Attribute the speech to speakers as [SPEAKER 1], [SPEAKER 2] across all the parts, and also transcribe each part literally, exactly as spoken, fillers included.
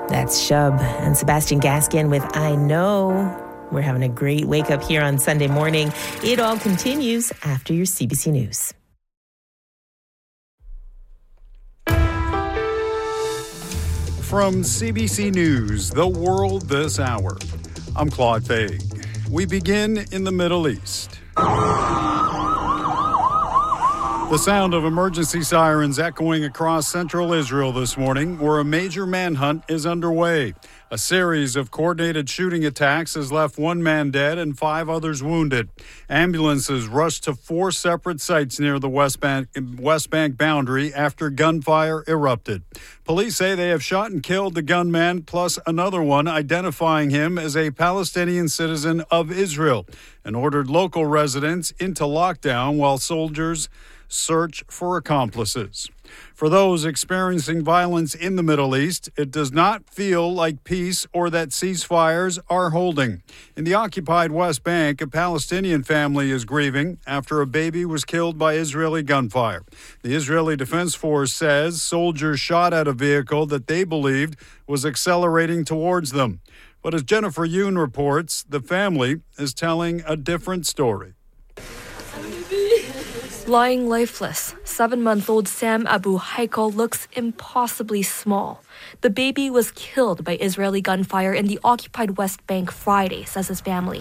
[SPEAKER 1] That's Shub and Sebastian Gaskin with I Know. We're having a great wake up here on Sunday morning. It all continues after your C B C News.
[SPEAKER 2] From C B C News, The World This Hour, I'm Claude Faig. We begin in the Middle East. The sound of emergency sirens echoing across central Israel this morning, where a major manhunt is underway. A series of coordinated shooting attacks has left one man dead and five others wounded. Ambulances rushed to four separate sites near the West Bank, West Bank boundary after gunfire erupted. Police say they have shot and killed the gunman plus another one, identifying him as a Palestinian citizen of Israel, and ordered local residents into lockdown while soldiers search for accomplices. For those experiencing violence in the Middle East, it does not feel like peace or that ceasefires are holding. In the occupied West Bank, a Palestinian family is grieving after a baby was killed by Israeli gunfire. The Israeli Defense Force says soldiers shot at a vehicle that they believed was accelerating towards them. But as Jennifer Yoon reports, the family is telling a different story.
[SPEAKER 3] Lying lifeless, seven-month-old Sam Abu Haikal looks impossibly small. The baby was killed by Israeli gunfire in the occupied West Bank Friday, says his family.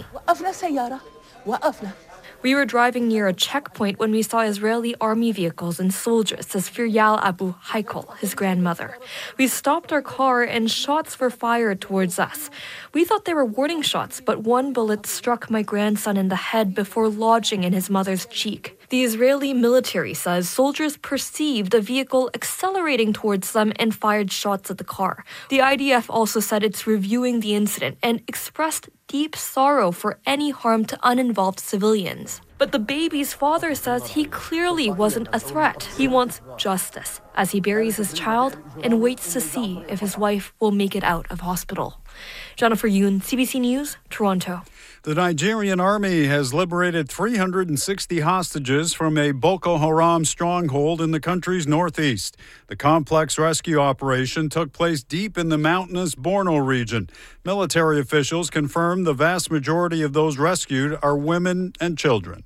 [SPEAKER 3] We were driving near a checkpoint when we saw Israeli army vehicles and soldiers, says Firyal Abu Haikal, his grandmother. We stopped our car and shots were fired towards us. We thought they were warning shots, but one bullet struck my grandson in the head before lodging in his mother's cheek. The Israeli military says soldiers perceived a vehicle accelerating towards them and fired shots at the car. The I D F also said it's reviewing the incident and expressed deep sorrow for any harm to uninvolved civilians. But the baby's father says he clearly wasn't a threat. He wants justice as he buries his child and waits to see if his wife will make it out of hospital. Jennifer Yoon, C B C News, Toronto.
[SPEAKER 2] The Nigerian army has liberated three hundred sixty hostages from a Boko Haram stronghold in the country's northeast. The complex rescue operation took place deep in the mountainous Borno region. Military officials confirmed the vast majority of those rescued are women and children.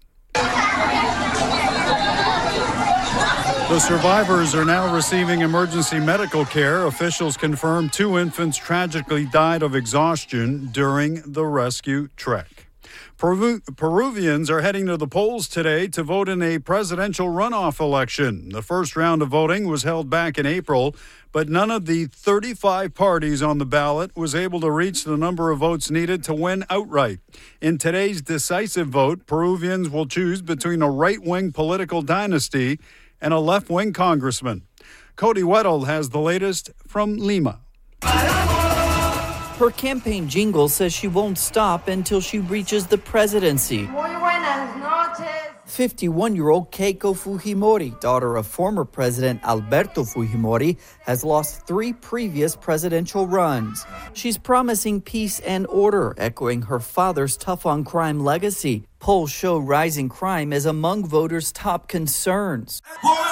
[SPEAKER 2] The survivors are now receiving emergency medical care. Officials confirmed two infants tragically died of exhaustion during the rescue trek. Peru- Peruvians are heading to the polls today to vote in a presidential runoff election. The first round of voting was held back in April, but none of the thirty-five parties on the ballot was able to reach the number of votes needed to win outright. In today's decisive vote, Peruvians will choose between a right-wing political dynasty and a left-wing congressman. Cody Weddle has the latest from Lima.
[SPEAKER 4] Her campaign jingle says she won't stop until she reaches the presidency. fifty-one-year-old Keiko Fujimori, daughter of former President Alberto Fujimori, has lost three previous presidential runs. She's promising peace and order, echoing her father's tough-on-crime legacy. Polls show rising crime is among voters' top concerns.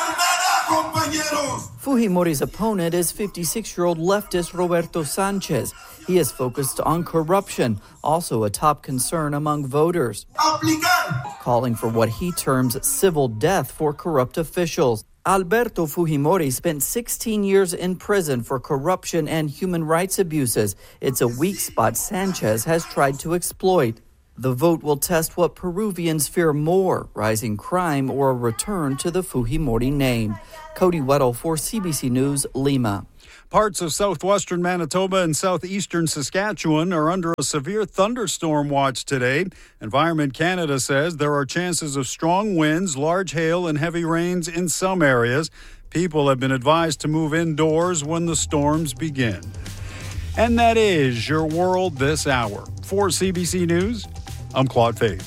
[SPEAKER 4] Fujimori's opponent is fifty-six-year-old leftist Roberto Sanchez. He is focused on corruption, also a top concern among voters, calling for what he terms civil death for corrupt officials. Alberto Fujimori spent sixteen years in prison for corruption and human rights abuses. It's a weak spot Sanchez has tried to exploit. The vote will test what Peruvians fear more, rising crime or a return to the Fujimori name. Cody Weddle for C B C News, Lima.
[SPEAKER 2] Parts of southwestern Manitoba and southeastern Saskatchewan are under a severe thunderstorm watch today. Environment Canada says there are chances of strong winds, large hail, and heavy rains in some areas. People have been advised to move indoors when the storms begin. And that is your world this hour. For C B C News, I'm Claude Faig.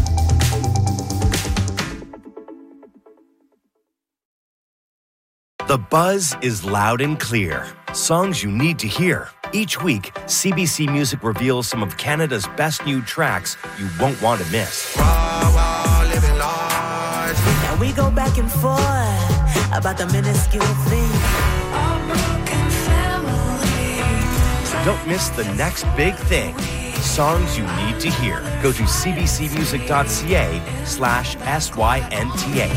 [SPEAKER 5] The buzz is loud and clear. Songs you need to hear. Each week, C B C Music reveals some of Canada's best new tracks you won't want to miss.
[SPEAKER 6] Wow, wow, living large. Now we go back and forth about the minuscule thing. Our broken family.
[SPEAKER 5] Don't miss the next big thing. Songs you need to hear. Go to cbcmusic.ca slash S-Y-N-T-H.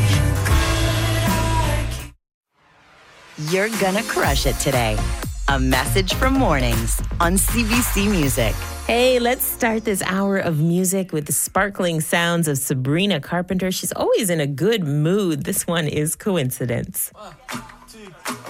[SPEAKER 7] You're gonna crush it today. A message from Mornings on C B C Music.
[SPEAKER 1] Hey, let's start this hour of music with the sparkling sounds of Sabrina Carpenter. She's always in a good mood. This one is Coincidence.
[SPEAKER 8] One, two,